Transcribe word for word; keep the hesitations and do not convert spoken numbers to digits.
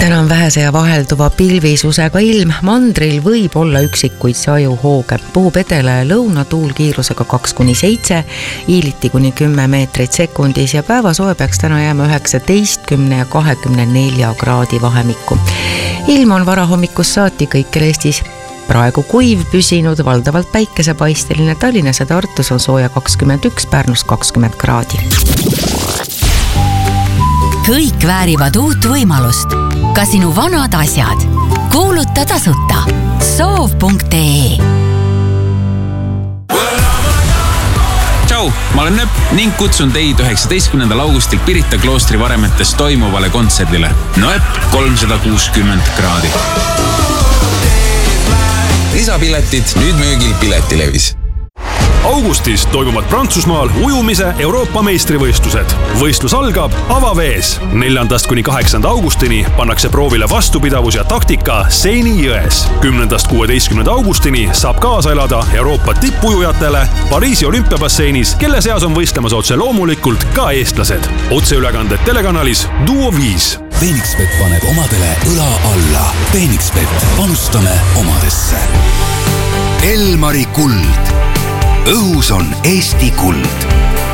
täna on vähese ja vahelduva pilvisusega ilm. Mandril võib olla üksikuid sajuhooge. Puhub edela ja lõunatuul kiirusega kaks kuni seitse, iiliti kuni kümme meetrit sekundis ja päevasoe peaks täna jääma üheksateistkümne ja kahekümne nelja kraadi vahemikku. Ilm on varahommikus saati kõikjal Eestis praegu kuiv püsinud, valdavalt päikesepaisteline. Tallinnas ja Tartus on sooja kakskümmend üks, Pärnus kakskümmend kraadi. Kõik väärivad uut võimalust. Ka sinu vanad asjad. Kuuluta tasuta. soov punkt ee. Tšau, ma olen Nöpp ning kutsun teid üheksateistkümnendal augustil Pirita kloostri varemetes toimuvale kontserdile. Nöpp kolmsada kuuskümmend kraadi. Lisapiletid nüüd müügil Piletilevis. Augustis toimuvad Prantsusmaal ujumise Euroopa meistrivõistlused. Võistlus algab avavees. neljandast kuni kaheksanda augustini pannakse proovile vastupidavus ja taktika Seini jões. kümnendast kuueteistkümnenda augustini saab kaasa elada Euroopa tippujujatele Pariisi olümpiabasseinis, kelle seas on võistlemas otse loomulikult ka eestlased. Otseülekanded telekanalis Duo viis. Phoenixbet paneb omadele õla alla. Phoenixbet, panustame omadesse. Elmari kuld. Õhus on Eesti kuld.